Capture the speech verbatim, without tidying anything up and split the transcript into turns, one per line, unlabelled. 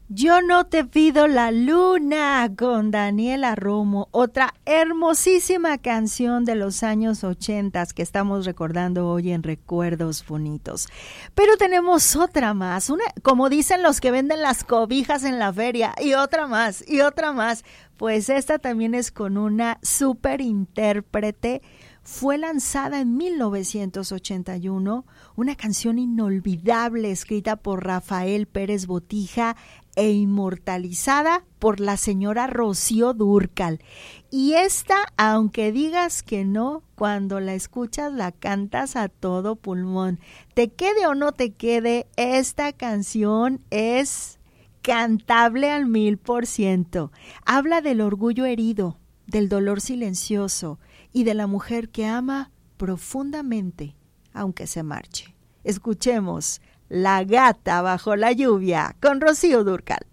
Yo no te pido la luna con Daniela Romo, otra hermosísima canción de los años ochentas que estamos recordando hoy en Recuerdos Bonitos. Pero tenemos otra más, una, como dicen los que venden las cobijas en la feria, y otra más, y otra más. Pues esta también es con una súper intérprete. Fue lanzada en mil novecientos ochenta y uno, una canción inolvidable escrita por Rafael Pérez Botija e inmortalizada por la señora Rocío Dúrcal. Y esta, aunque digas que no, cuando la escuchas la cantas a todo pulmón. Te quede o no te quede, esta canción es cantable al mil por ciento. Habla del orgullo herido, del dolor silencioso y de la mujer que ama profundamente, aunque se marche. Escuchemos La gata bajo la lluvia con Rocío Dúrcal.